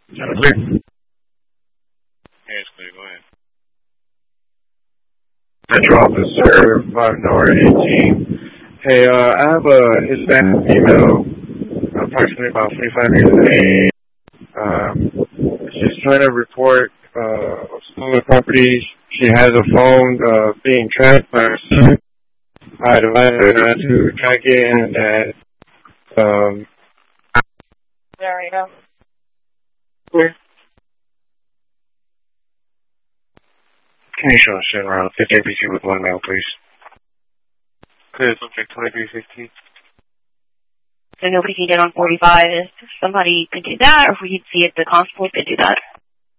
Clear. Yeah, it's clear. Go ahead. Metro Officer, 5-18. Hey, I have a Hispanic female, approximately about 45 years of age. She's trying to report stolen property. She has a phone being tracked by her son. I advise her not to track it and that there we go. Where? Can you show us in around 50 APC with one male, please? Clear subject 2315. So nobody can get on 45. If somebody could do that, or if we could see if the constable could do that.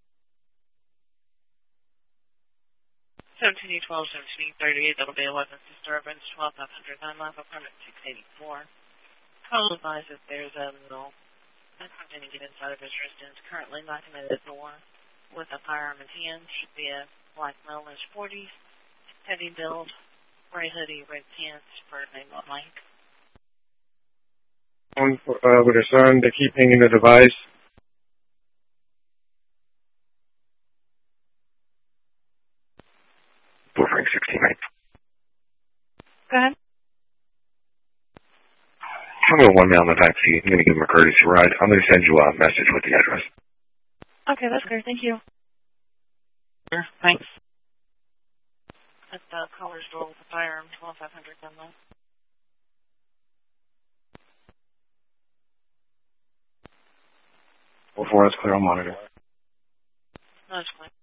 1712, 1738, that'll be 11th disturbance, 12509 live apartment 684. Call advised that there's a male attempting to get inside of his residence, currently knocking at the door with a firearm in hand. Should be a black male in his 40s, heavy build, gray hoodie, red pants, bird name on Mike. With her son, they keep hanging the device. Bullfrog 69. Go ahead. I'm going to one male in the back seat. I'm going to give him a courtesy ride. I'm going to send you a message with the address. Okay, that's great. Thank you. Sure, thanks. At the caller's door with a firearm, 12500 gun low. Before it's clear, I'll monitor. No, it's fine.